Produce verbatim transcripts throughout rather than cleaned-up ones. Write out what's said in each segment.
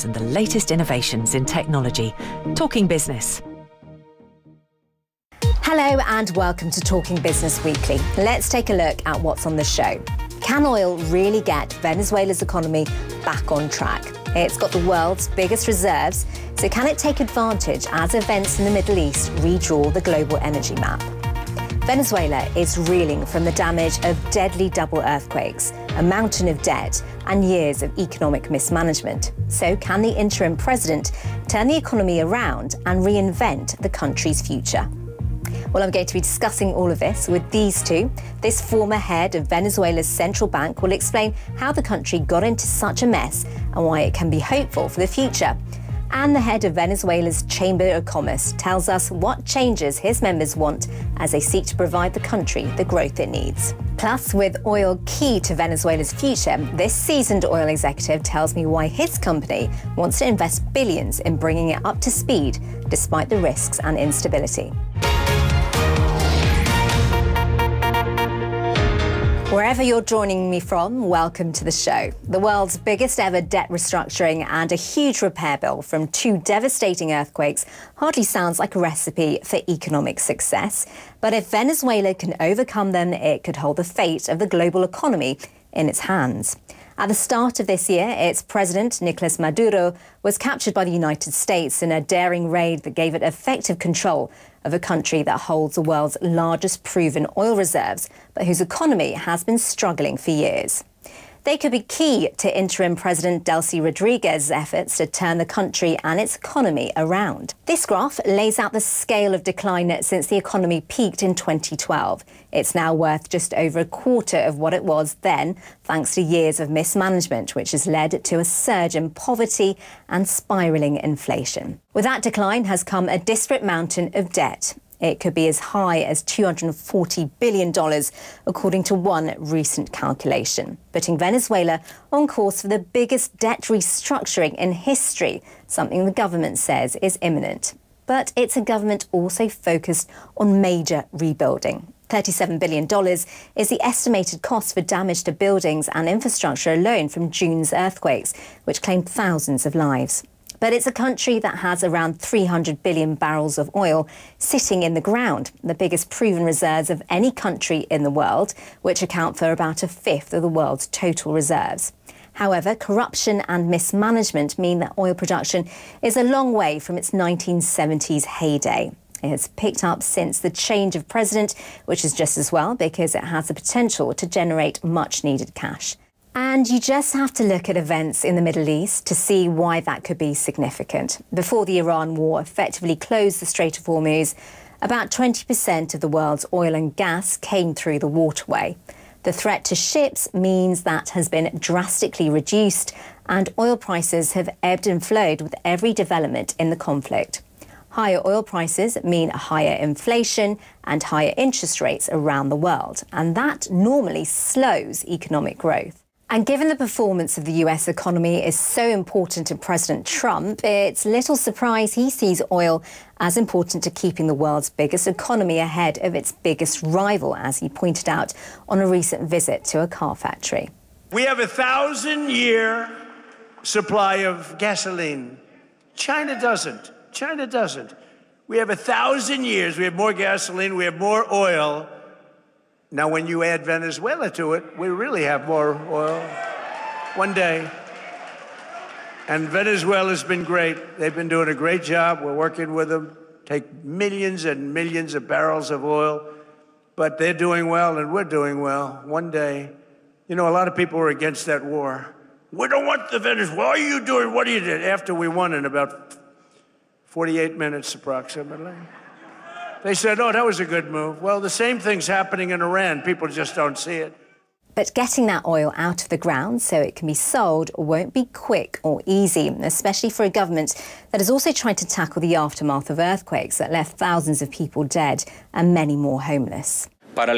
and the latest innovations in technology. Talking Business. Hello and welcome to Talking Business Weekly. Let's take a look at what's on the show. Can oil really get Venezuela's economy back on track? It's got the world's biggest reserves, so can it take advantage as events in the Middle East redraw the global energy map? Venezuela is reeling from the damage of deadly double earthquakes, a mountain of debt, and years of economic mismanagement. So can the interim president turn the economy around and reinvent the country's future? Well, I'm going to be discussing all of this with these two. This former head of Venezuela's central bank will explain how the country got into such a mess and why it can be hopeful for the future. And the head of Venezuela's Chamber of Commerce tells us what changes his members want as they seek to provide the country the growth it needs. Plus, with oil key to Venezuela's future, this seasoned oil executive tells me why his company wants to invest billions in bringing it up to speed despite the risks and instability. Wherever you're joining me from, welcome to the show. The world's biggest ever debt restructuring and a huge repair bill from two devastating earthquakes hardly sounds like a recipe for economic success. But if Venezuela can overcome them, it could hold the fate of the global economy in its hands. At the start of this year, its president, Nicolas Maduro, was captured by the United States in a daring raid that gave it effective control of a country that holds the world's largest proven oil reserves, but whose economy has been struggling for years. They could be key to interim President Delcy Rodriguez's efforts to turn the country and its economy around. This graph lays out the scale of decline since the economy peaked in twenty twelve. It's now worth just over a quarter of what it was then, thanks to years of mismanagement, which has led to a surge in poverty and spiralling inflation. With that decline has come a disparate mountain of debt. It could be as high as two hundred forty billion dollars, according to one recent calculation, putting Venezuela on course for the biggest debt restructuring in history, something the government says is imminent. But it's a government also focused on major rebuilding. thirty-seven billion dollars is the estimated cost for damage to buildings and infrastructure alone from June's earthquakes, which claimed thousands of lives. But it's a country that has around three hundred billion barrels of oil sitting in the ground, the biggest proven reserves of any country in the world, which account for about a fifth of the world's total reserves. However, corruption and mismanagement mean that oil production is a long way from its nineteen seventies heyday. It has picked up since the change of president, which is just as well because it has the potential to generate much needed cash. And you just have to look at events in the Middle East to see why that could be significant. Before the Iran war effectively closed the Strait of Hormuz, about twenty percent of the world's oil and gas came through the waterway. The threat to ships means that has been drastically reduced, and oil prices have ebbed and flowed with every development in the conflict. Higher oil prices mean higher inflation and higher interest rates around the world, and that normally slows economic growth. And given the performance of the U S economy is so important to President Trump, it's little surprise he sees oil as important to keeping the world's biggest economy ahead of its biggest rival, as he pointed out on a recent visit to a car factory. We have a thousand-year supply of gasoline. China doesn't. China doesn't. We have a thousand years. We have more gasoline. We have more oil. Now, when you add Venezuela to it, we really have more oil one day. And Venezuela's been great. They've been doing a great job. We're working with them, take millions and millions of barrels of oil. But they're doing well, and we're doing well one day. You know, a lot of people were against that war. We don't want the Venezuela. What are you doing? What are you doing? After we won in about forty-eight minutes approximately. They said, oh, that was a good move. Well, the same thing's happening in Iran. People just don't see it. But getting that oil out of the ground so it can be sold won't be quick or easy, especially for a government that has also tried to tackle the aftermath of earthquakes that left thousands of people dead and many more homeless.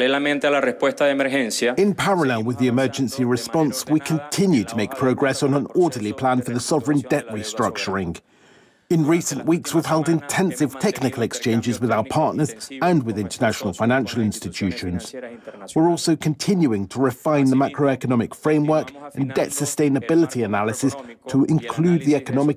In parallel with the emergency response, we continue to make progress on an orderly plan for the sovereign debt restructuring. In recent weeks, we've held intensive technical exchanges with our partners and with international financial institutions. We're also continuing to refine the macroeconomic framework and debt sustainability analysis to include the economic